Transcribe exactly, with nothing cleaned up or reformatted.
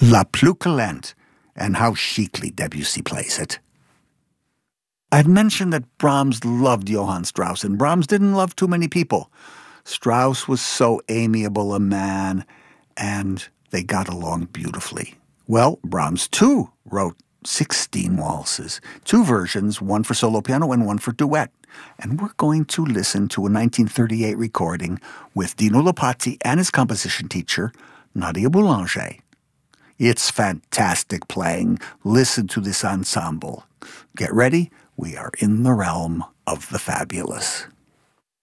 La Plus que Lente, and how chicly Debussy plays it. I'd mentioned that Brahms loved Johann Strauss, and Brahms didn't love too many people. Strauss was so amiable a man, and they got along beautifully. Well, Brahms, too, wrote sixteen waltzes, two versions, one for solo piano and one for duet. And we're going to listen to a nineteen thirty-eight recording with Dino Lopazzi and his composition teacher, Nadia Boulanger. It's fantastic playing. Listen to this ensemble. Get ready. We are in the realm of the fabulous.